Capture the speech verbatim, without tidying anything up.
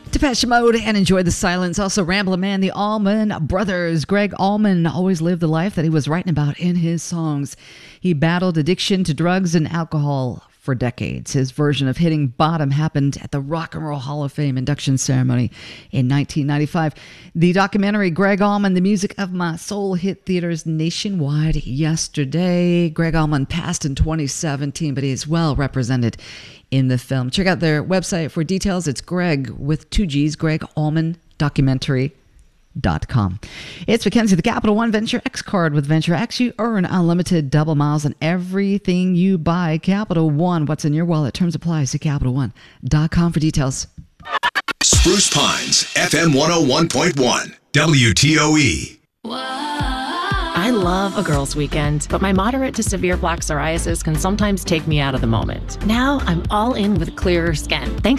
Depeche Mode and Enjoy the Silence. Also, Ramblin' Man, the Allman Brothers. Greg Allman always lived the life that he was writing about in his songs. He battled addiction to drugs and alcohol for decades. His version of Hitting Bottom happened at the Rock and Roll Hall of Fame induction ceremony in nineteen ninety-five. The documentary Greg Allman, The Music of My Soul, hit theaters nationwide yesterday. Greg Allman passed in twenty seventeen, but he is well represented in the film. Check out their website for details. It's Greg with two G's, Greg Allman Documentary. Dot com. It's Mackenzie, the Capital One Venture X card. With Venture X, you earn unlimited double miles on everything you buy. Capital One, what's in your wallet? Terms apply. See Capital One dot com for details. Spruce Pines, F M one oh one point one, W T O E. I love a girls' weekend, but my moderate to severe plaque psoriasis can sometimes take me out of the moment. Now I'm all in with clearer skin. Thanks